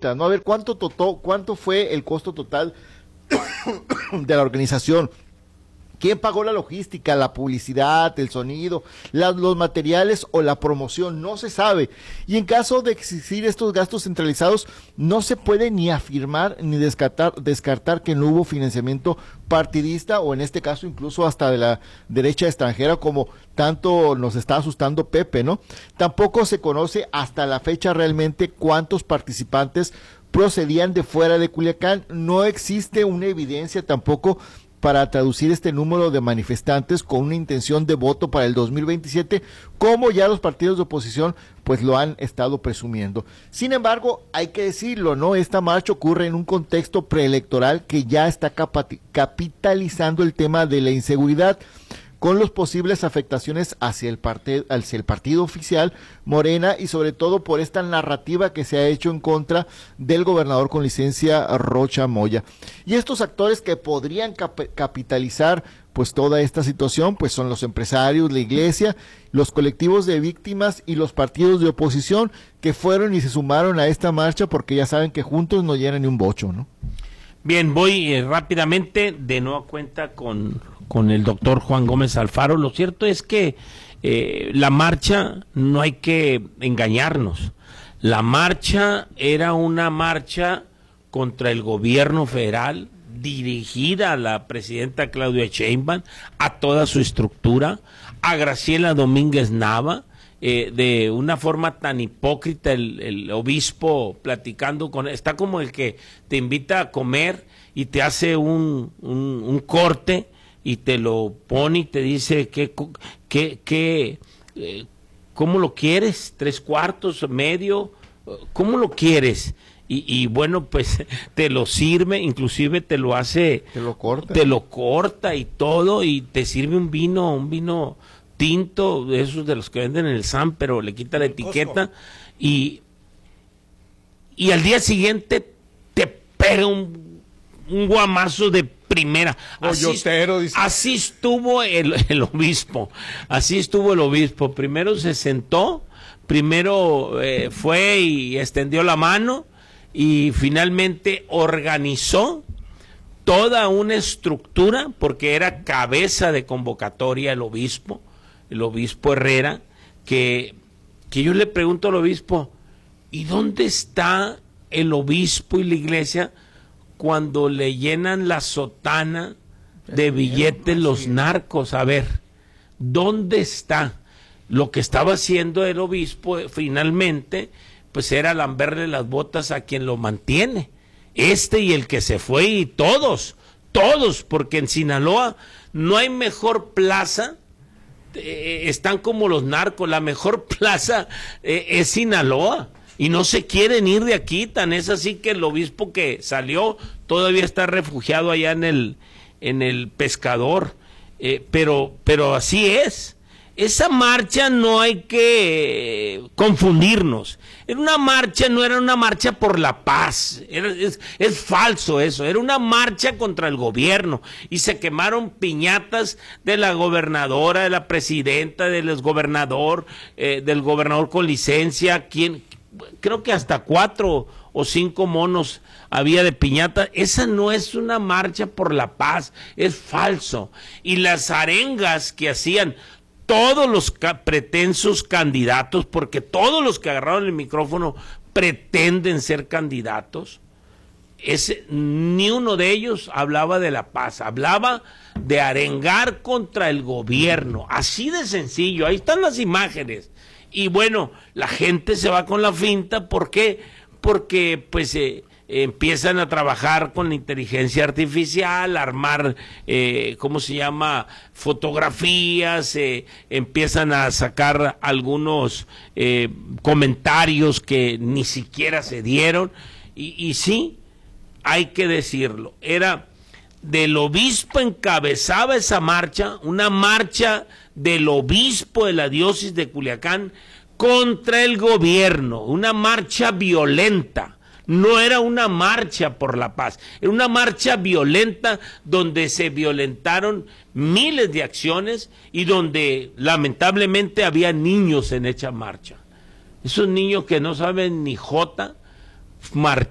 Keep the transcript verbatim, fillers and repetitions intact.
incógnitas, ¿no? A ver, ¿cuánto, totó, cuánto fue el costo total de la organización? ¿Quién pagó la logística, la publicidad, el sonido, la, los materiales o la promoción? No se sabe. Y en caso de existir estos gastos centralizados, no se puede ni afirmar ni descartar, descartar que no hubo financiamiento partidista o en este caso incluso hasta de la derecha extranjera, como tanto nos está asustando Pepe, ¿no? Tampoco se conoce hasta la fecha realmente cuántos participantes procedían de fuera de Culiacán. No existe una evidencia tampoco para traducir este número de manifestantes con una intención de voto para el dos mil veintisiete, como ya los partidos de oposición pues lo han estado presumiendo. Sin embargo, hay que decirlo, ¿no? Esta marcha ocurre en un contexto preelectoral que ya está capitalizando el tema de la inseguridad, con las posibles afectaciones hacia el, parte, hacia el partido oficial, Morena, y sobre todo por esta narrativa que se ha hecho en contra del gobernador con licencia Rocha Moya. Y estos actores que podrían cap capitalizar pues toda esta situación, pues son los empresarios, la iglesia, los colectivos de víctimas y los partidos de oposición que fueron y se sumaron a esta marcha porque ya saben que juntos no llenan ni un bocho, ¿no? Bien, voy eh, rápidamente de nueva cuenta con, con el doctor Juan Gómez Alfaro. Lo cierto es que eh, la marcha, no hay que engañarnos, la marcha era una marcha contra el gobierno federal, dirigida a la presidenta Claudia Sheinbaum, a toda su estructura, a Graciela Domínguez Nava, Eh, de una forma tan hipócrita, el, el obispo platicando con, está como el que te invita a comer y te hace un, un, un corte y te lo pone y te dice que, que, que eh, ¿cómo lo quieres? ¿Tres cuartos, medio? ¿Cómo lo quieres? Y, y bueno, pues te lo sirve, inclusive te lo hace, te lo corta, te lo corta y todo, y te sirve un vino, un vino tinto, de esos de los que venden en el S A M, pero le quita la etiqueta y, y al día siguiente te pega un, un guamazo de primera. Así, así estuvo el, el obispo, así estuvo el obispo. Primero se sentó, primero eh, fue y extendió la mano y finalmente organizó toda una estructura, porque era cabeza de convocatoria el obispo, el obispo Herrera, que, que yo le pregunto al obispo, ¿y dónde está el obispo y la iglesia cuando le llenan la sotana de billetes los narcos? A ver, ¿dónde está? Lo que estaba haciendo el obispo finalmente, pues era lamberle las botas a quien lo mantiene, este y el que se fue y todos, todos, porque en Sinaloa no hay mejor plaza. Eh, están como los narcos, la mejor plaza eh, es Sinaloa y no se quieren ir de aquí, tan es así que el obispo que salió todavía está refugiado allá en el en el Pescador, eh, pero pero así es. Esa marcha no hay que eh, confundirnos. Era una marcha, no era una marcha por la paz. Era, es, es falso eso. Era una marcha contra el gobierno. Y se quemaron piñatas de la gobernadora, de la presidenta, del exgobernador, eh, del gobernador con licencia. Quien, creo que hasta cuatro o cinco monos había de piñata. Esa no es una marcha por la paz. Es falso. Y las arengas que hacían todos los ca pretensos candidatos, porque todos los que agarraron el micrófono pretenden ser candidatos, ese, ni uno de ellos hablaba de la paz, hablaba de arengar contra el gobierno, así de sencillo. Ahí están las imágenes. Y bueno, la gente se va con la finta, ¿por qué? Porque pues eh, empiezan a trabajar con la inteligencia artificial, a armar, eh, ¿cómo se llama?, fotografías, eh, empiezan a sacar algunos eh, comentarios que ni siquiera se dieron, y, y sí, hay que decirlo, era del obispo, encabezaba esa marcha, una marcha del obispo de la diócesis de Culiacán contra el gobierno, una marcha violenta. No era una marcha por la paz, era una marcha violenta donde se violentaron miles de acciones y donde lamentablemente había niños en esa marcha. Esos niños que no saben ni jota,